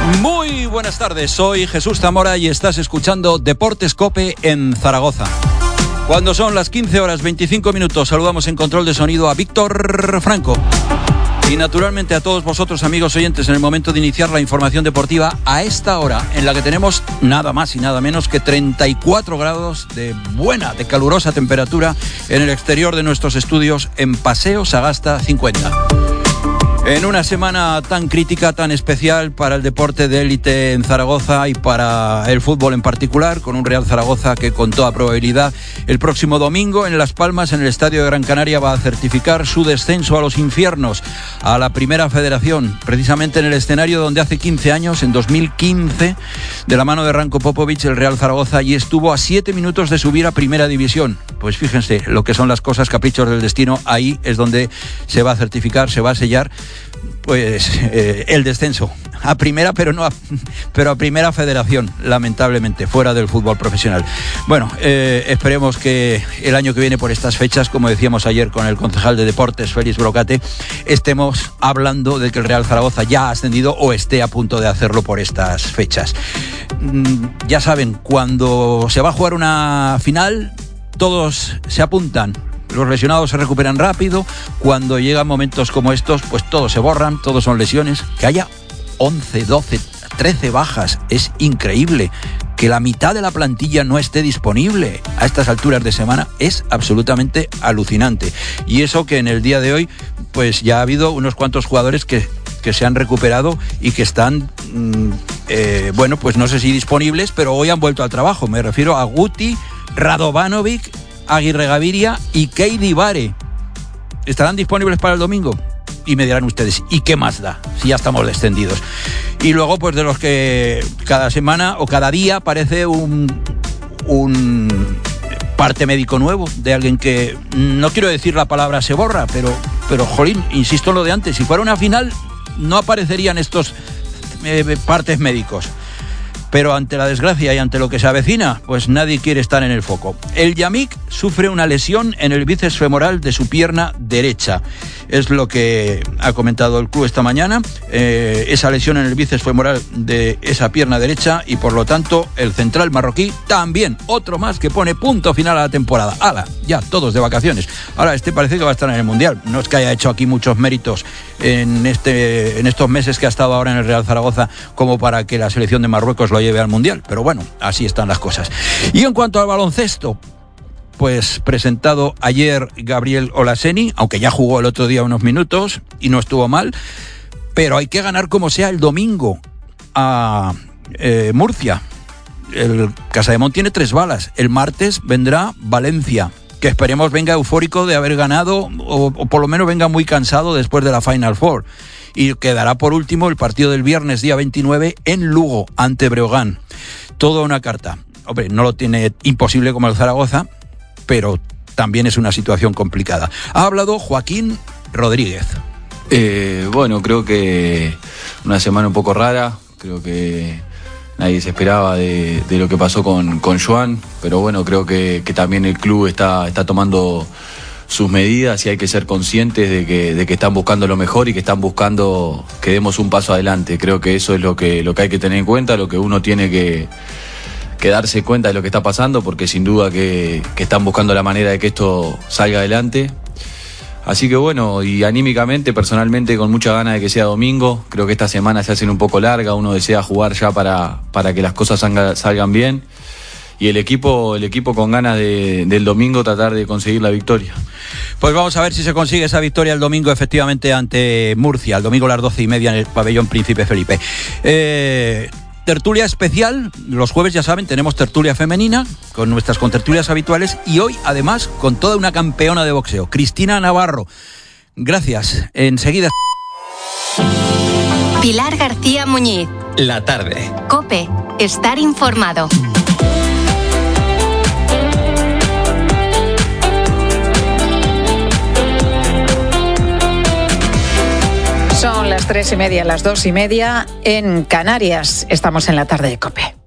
Muy buenas tardes, soy Jesús Zamora y estás escuchando Deportes COPE en Zaragoza. Cuando son las 15 horas 25 minutos, saludamos en control de sonido a Víctor Franco. Y naturalmente a todos vosotros, amigos oyentes, en el momento de iniciar la información deportiva a esta hora, en la que tenemos nada más y nada menos que 34 grados de calurosa temperatura en el exterior de nuestros estudios en Paseo Sagasta 50. En una semana tan crítica, tan especial para el deporte de élite en Zaragoza y para el fútbol en particular, con un Real Zaragoza que con toda probabilidad el próximo domingo en Las Palmas, en el Estadio de Gran Canaria, va a certificar su descenso a los infiernos, a la Primera Federación, precisamente en el escenario donde hace 15 años, en 2015, de la mano de Ranko Popovic, el Real Zaragoza allí estuvo a 7 minutos de subir a Primera División. Pues fíjense lo que son las cosas, caprichos del destino. Ahí es donde se va a certificar, se va a sellar pues el descenso a primera, pero a Primera Federación, lamentablemente, fuera del fútbol profesional. Bueno, esperemos que el año que viene, por estas fechas, como decíamos ayer con el concejal de Deportes, Félix Brocate, estemos hablando de que el Real Zaragoza ya ha ascendido o esté a punto de hacerlo por estas fechas. Ya saben, cuando se va a jugar una final, todos se apuntan. Los lesionados se recuperan rápido. Cuando llegan momentos como estos, pues todos se borran, todos son lesiones. Que haya 11, 12, 13 bajas es increíble. Que la mitad de la plantilla no esté disponible a estas alturas de semana es absolutamente alucinante. Y eso que en el día de hoy pues ya ha habido unos cuantos jugadores que se han recuperado y que están, bueno, pues no sé si disponibles, pero hoy han vuelto al trabajo. Me refiero a Guti, Radovanovic, Aguirre Gaviria y Keidi Bare. ¿Estarán disponibles para el domingo? Y me dirán ustedes, ¿y qué más da si ya estamos descendidos? Y luego, pues de los que cada semana o cada día aparece un parte médico nuevo, de alguien que, no quiero decir la palabra se borra, pero jolín, insisto en lo de antes, si fuera una final no aparecerían estos partes médicos. Pero ante la desgracia y ante lo que se avecina, pues nadie quiere estar en el foco. El Yamik sufre una lesión en el bíceps femoral de su pierna derecha. Es lo que ha comentado el club esta mañana. Esa lesión en el bíceps femoral de esa pierna derecha y por lo tanto el central marroquí también, otro más que pone punto final a la temporada. ¡Hala! Ya todos de vacaciones. Ahora parece que va a estar en el Mundial. No es que haya hecho aquí muchos méritos en estos meses que ha estado ahora en el Real Zaragoza como para que la selección de Marruecos lo lleve al Mundial, pero bueno, así están las cosas. Y en cuanto al baloncesto, pues presentado ayer Gabriel Olaseni, aunque ya jugó el otro día unos minutos y no estuvo mal, pero hay que ganar como sea el domingo a Murcia. El Casademont tiene 3 balas. El martes vendrá Valencia, que esperemos venga eufórico de haber ganado o por lo menos venga muy cansado después de la Final Four. Y quedará por último el partido del viernes día 29 en Lugo ante Breogán. Toda una carta. Hombre, no lo tiene imposible como el Zaragoza, pero también es una situación complicada. Ha hablado Joaquín Rodríguez. Bueno, creo que una semana un poco rara. Creo que nadie se esperaba de lo que pasó con Joan, pero bueno, creo que también el club está tomando sus medidas y hay que ser conscientes de que están buscando lo mejor y que están buscando que demos un paso adelante. Creo que eso es lo que hay que tener en cuenta, lo que uno tiene que darse cuenta de lo que está pasando, porque sin duda que están buscando la manera de que esto salga adelante. Así que bueno, y anímicamente, personalmente, con mucha ganas de que sea domingo. Creo que esta semana se hacen un poco larga, uno desea jugar ya para que las cosas salgan bien. Y el equipo con ganas del domingo tratar de conseguir la victoria. Pues vamos a ver si se consigue esa victoria el domingo, efectivamente, ante Murcia, el domingo a las 12:30 en el pabellón Príncipe Felipe. Tertulia especial, los jueves ya saben, tenemos tertulia femenina con nuestras contertulias habituales y hoy además con toda una campeona de boxeo, Cristina Navarro. Gracias, enseguida. Pilar García Muñiz. La tarde. COPE, estar informado. Son las 3:30, las 2:30 en Canarias. Estamos en la tarde de COPE.